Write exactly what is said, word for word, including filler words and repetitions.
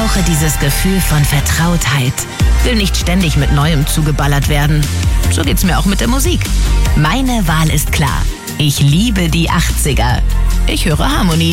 brauche dieses Gefühl von Vertrautheit. Will nicht ständig mit Neuem zugeballert werden. So geht's mir auch mit der Musik. Meine Wahl ist klar. Ich liebe die achtziger. Ich höre Harmonie.